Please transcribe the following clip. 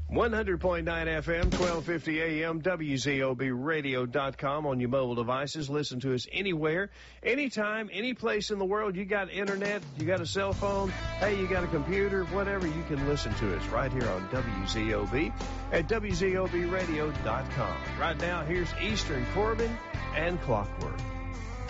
100.9 FM, 1250 AM, WZOBradio.com on your mobile devices. Listen to us anywhere, anytime, any place in the world. You got internet, you got a cell phone, hey, you got a computer, whatever, you can listen to us right here on WZOB at WZOBradio.com. Right now, here's Eastern Corbin and Clockwork.